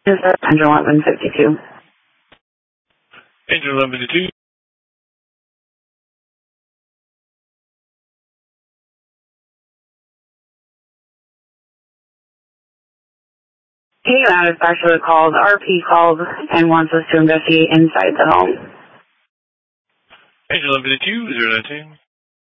Angel 1152. Angel 1152. K-Lab is actually called, RP called, and wants us to investigate inside the home. Angel 1152, 019.